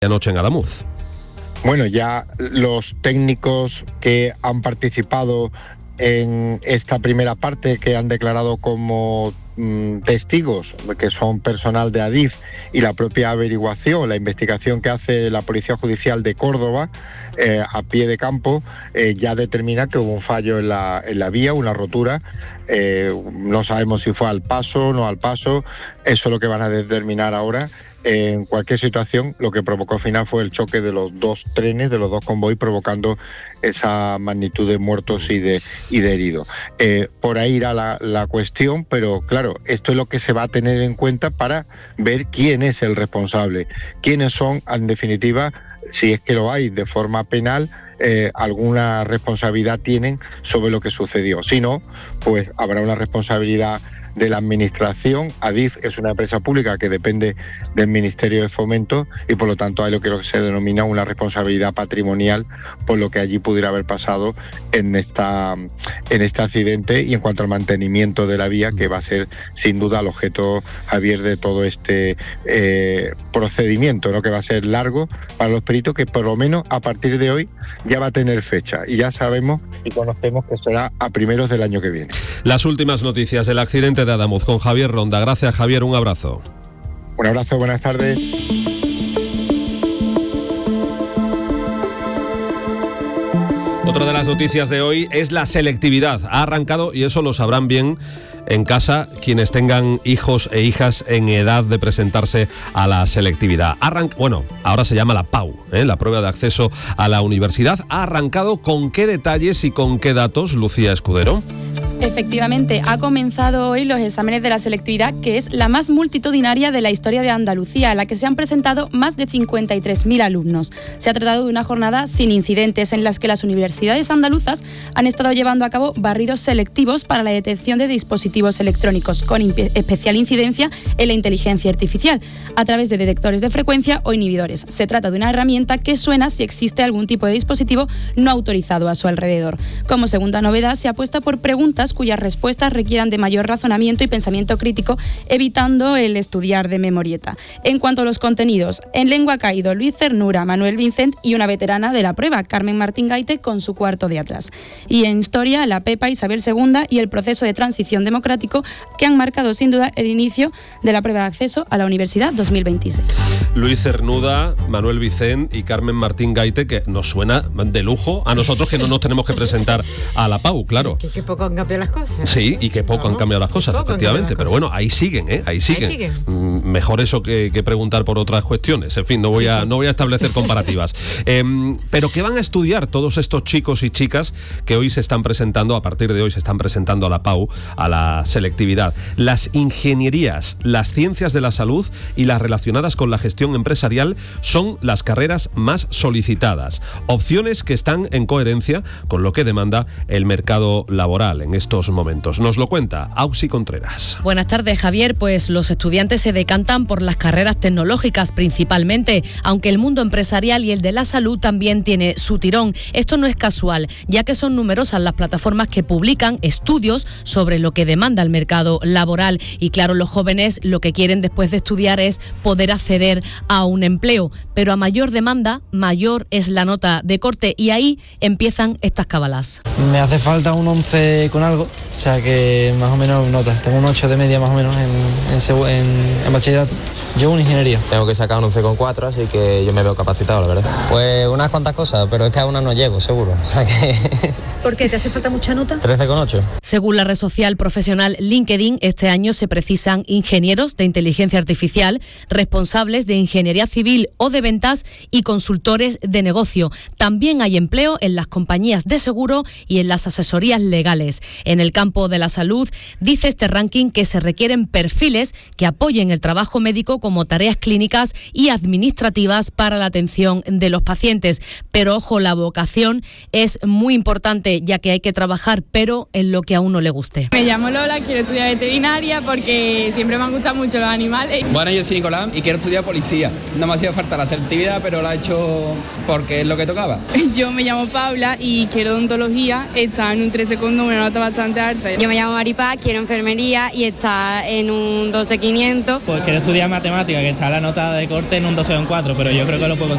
anoche en Adamuz. Bueno, ya los técnicos que han participado en esta primera parte, que han declarado como testigos, que son personal de Adif, y la propia averiguación, la investigación que hace la Policía Judicial de Córdoba a pie de campo, ya determina que hubo un fallo en la vía, una rotura. No sabemos si fue al paso o no al paso, eso es lo que van a determinar ahora. En cualquier situación, lo que provocó al final fue el choque de los dos trenes, de los dos convoys, provocando esa magnitud de muertos y de heridos. Por ahí irá la cuestión, pero claro, esto es lo que se va a tener en cuenta para ver quién es el responsable, quiénes son, en definitiva, si es que lo hay de forma penal, alguna responsabilidad tienen sobre lo que sucedió. Si no, pues habrá una responsabilidad de la administración. Adif es una empresa pública que depende del Ministerio de Fomento y por lo tanto hay lo que se denomina una responsabilidad patrimonial por lo que allí pudiera haber pasado en este accidente, y en cuanto al mantenimiento de la vía, que va a ser sin duda el objeto, Javier, de todo este procedimiento, ¿no? Que va a ser largo para los peritos, que por lo menos a partir de hoy ya va a tener fecha y ya sabemos y conocemos que será a primeros del año que viene. Las últimas noticias del accidente de Adamuz con Javier Ronda. Gracias, Javier, un abrazo. Un abrazo, buenas tardes. Otra de las noticias de hoy es la selectividad. Ha arrancado, y eso lo sabrán bien en casa quienes tengan hijos e hijas en edad de presentarse a la selectividad. Ahora se llama la PAU, la prueba de acceso a la universidad. ¿Ha arrancado? ¿Con qué detalles y con qué datos, Lucía Escudero? Efectivamente, ha comenzado hoy los exámenes de la selectividad, que es la más multitudinaria de la historia de Andalucía, a la que se han presentado más de 53.000 alumnos. Se ha tratado de una jornada sin incidentes, en las que las universidades andaluzas han estado llevando a cabo barridos selectivos para la detección de dispositivos electrónicos, con especial incidencia en la inteligencia artificial, a través de detectores de frecuencia o inhibidores. Se trata de una herramienta que suena si existe algún tipo de dispositivo no autorizado a su alrededor. Como segunda novedad, se apuesta por preguntas cuyas respuestas requieran de mayor razonamiento y pensamiento crítico, evitando el estudiar de memorieta. En cuanto a los contenidos, en lengua ha caído Luis Cernura, Manuel Vicent y una veterana de la prueba, Carmen Martín Gaite, con su cuarto de atrás. Y en historia, la Pepa, Isabel II y el proceso de transición democrático, que han marcado sin duda el inicio de la prueba de acceso a la Universidad 2026. Luis Cernuda, Manuel Vicent y Carmen Martín Gaite, que nos suena de lujo a nosotros, que no nos tenemos que presentar a la PAU, claro. Que poco han cambiado las cosas. Sí, y que poco han cambiado las cosas, efectivamente. Pero bueno, ahí siguen. Ahí siguen. Mejor eso que preguntar por otras cuestiones. En fin, no voy a establecer comparativas. Pero ¿qué van a estudiar todos estos chicos y chicas que hoy se están presentando, a partir de hoy se están presentando a la PAU, a la selectividad? Las ingenierías, las ciencias de la salud y las relacionadas con la gestión empresarial son las carreras más solicitadas. Opciones que están en coherencia con lo que demanda el mercado laboral en estos momentos. Nos lo cuenta Auxi Contreras. Buenas tardes, Javier. Pues los estudiantes se decantan por las carreras tecnológicas principalmente, aunque el mundo empresarial y el de la salud también tiene su tirón. Esto no es casual, ya que son numerosas las plataformas que publican estudios sobre lo que demanda el mercado laboral. Y claro, los jóvenes lo que quieren después de estudiar es poder acceder a un empleo, pero a mayor demanda, mayor es la nota de corte, y ahí empiezan estas cábalas. Me hace falta un 11 con algo, o sea que más o menos notas. Tengo un 8 de media más o menos en bachillerato. Yo una ingeniería. Tengo que sacar un 11,4, así que yo me veo capacitado, la verdad. Pues unas cuantas cosas, pero es que a una no llego, seguro. O sea que... ¿Por qué? ¿Te hace falta mucha nota? 13,8. Según la red social profesional LinkedIn, este año se precisan ingenieros de inteligencia artificial, responsables de ingeniería civil o de ventas y consultores de negocio. También hay empleo en las compañías de seguro y en las asesorías legales. En el campo de la salud, dice este ranking que se requieren perfiles que apoyen el trabajo médico como tareas clínicas y administrativas para la atención de los pacientes. Pero ojo, la vocación es muy importante importante, ya que hay que trabajar, pero en lo que a uno le guste. Me llamo Lola, quiero estudiar veterinaria porque siempre me han gustado mucho los animales. Bueno, yo soy Nicolás y quiero estudiar policía. No me hacía falta la selectividad, pero la he hecho porque es lo que tocaba. Yo me llamo Paula y quiero odontología, está en un 13 con una nota bastante alta. Yo me llamo Maripaz, quiero enfermería y está en un 12.500. Pues quiero estudiar matemática, que está la nota de corte en un 12 o un 4, pero yo creo que lo puedo conseguir.